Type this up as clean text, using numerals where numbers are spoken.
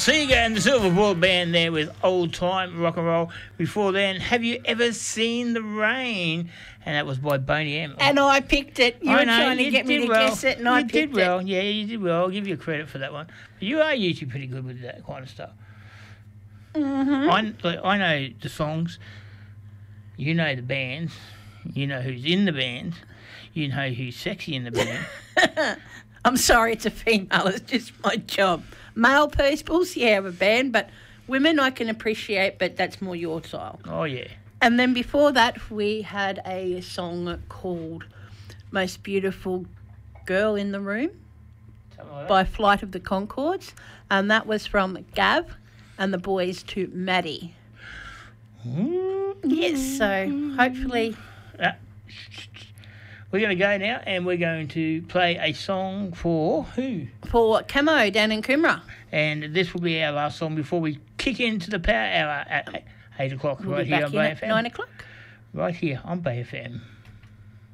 Seeger and the Silverboard Band there with Old Time Rock and Roll. Before then, Have You Ever Seen the Rain? And that was by Boney M. And I picked it. You were trying to get me to guess it, and I picked it. You did well. Yeah, you did well. I'll give you credit for that one. But you are usually pretty good with that kind of stuff. Mm-hmm. I know the songs. You know the bands. You know who's in the band. You know who's sexy in the band. I'm sorry, it's a female. It's just my job. Male people, yeah, have a band, but women I can appreciate, but that's more your style. Oh, yeah. And then before that, we had a song called Most Beautiful Girl in the Room Like by Flight of the Conchords. And that was from Gav and the Boys to Maddie. Yes, so hopefully... We're going to go now and we're going to play a song for who? For Camo down in Coomera. And this will be our last song before we kick into the power hour at 8 o'clock We'll right be here back on in Bay at FM. 9 o'clock. Right here on Bay FM.